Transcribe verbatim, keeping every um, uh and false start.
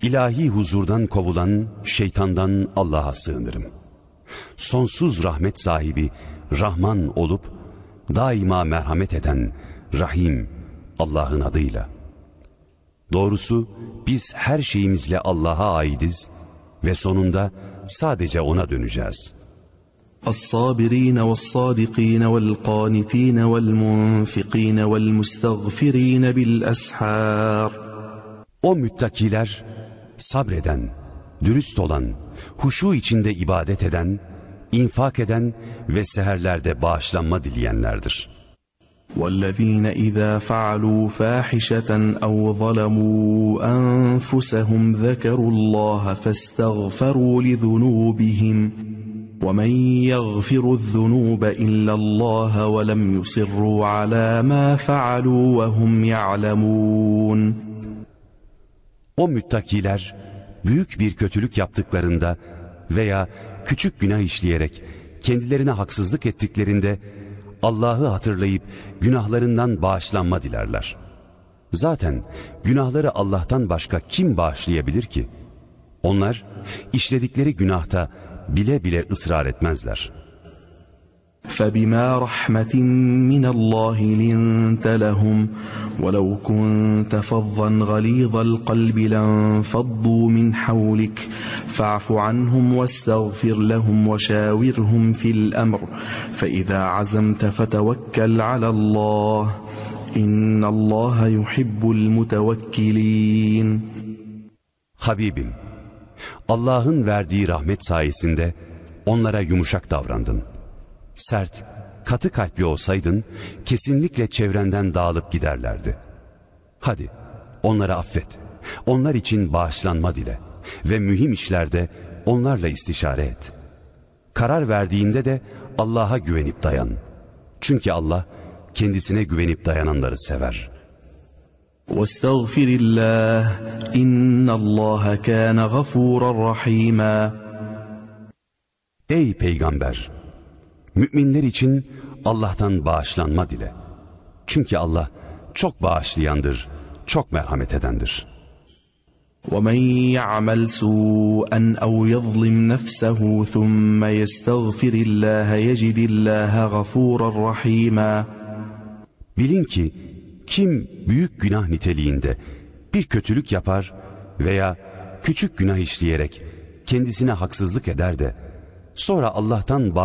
İlahi huzurdan kovulan şeytandan Allah'a sığınırım. Sonsuz rahmet sahibi Rahman olup daima merhamet eden Rahim Allah'ın adıyla. Doğrusu biz her şeyimizle Allah'a aidiz ve sonunda sadece O'na döneceğiz. الصابرين والصادقين والقانتين والمنفقين والمستغفرين بالأسحار. O müttakiler, sabreden, dürüst olan, huşu içinde ibadet eden, infak eden ve seherlerde bağışlanma dileyenlerdir. وَالَّذ۪ينَ اِذَا فَعَلُوا فَاحِشَةً اَوْ ظَلَمُوا أَنفُسَهُمْ ذَكَرُوا اللّٰهَ فَاسْتَغْفَرُوا لِذُنُوبِهِمْ وَمَنْ يَغْفِرُ الذُّنُوبَ إِلَّا اللّٰهَ وَلَمْ يُصِرُّوا عَلَى مَا فَعَلُوا وَهُمْ يَعْلَمُونَ. O müttakiler, büyük bir kötülük yaptıklarında veya küçük günah işleyerek kendilerine haksızlık ettiklerinde Allah'ı hatırlayıp günahlarından bağışlanma dilerler. Zaten günahları Allah'tan başka kim bağışlayabilir ki? Onlar işledikleri günahta bile bile ısrar etmezler. فَبِمَا رَحْمَةٍ مِّنَ اللّٰهِ لِنْتَ لَهُمْ وَلَوْ كُنْتَ فَظًّا غَلِيظَ الْقَلْبِ لَانْفَضُّوا مِنْ حَوْلِكَ فَاعْفُ عَنْهُمْ وَاسْتَغْفِرْ لَهُمْ وَشَاوِرْهُمْ فِي الْأَمْرِ فَإِذَا عَزَمْتَ فَتَوَكَّلْ عَلَى اللّٰهِ إِنَّ اللّٰهَ يُحِبُّ الْمُتَوَكِّلِينَ. Habibim, Allah'ın verdiği rahmet sayesinde onlara yumuşak davrandın. Sert, katı kalpli olsaydın kesinlikle çevrenden dağılıp giderlerdi. Hadi onları affet, onlar için bağışlanma dile ve mühim işlerde onlarla istişare et. Karar verdiğinde de Allah'a güvenip dayan. Çünkü Allah kendisine güvenip dayananları sever. وَاسْتَغْفِرِ اللّٰهِ اِنَّ اللّٰهَ كَانَ غَفُورًا رَحِيمًا. Ey Peygamber! Müminler için Allah'tan bağışlanma dile. Çünkü Allah çok bağışlayandır, çok merhamet edendir. وَمَنْ يَعْمَلْ سُوءًا أَوْ يَظْلِمْ نَفْسَهُ ثُمَّ يَسْتَغْفِرِ اللّٰهَ يَجِدِ اللّٰهَ غَفُورًا رَحِيمًا. Bilin ki kim büyük günah niteliğinde bir kötülük yapar veya küçük günah işleyerek kendisine haksızlık eder de sonra Allah'tan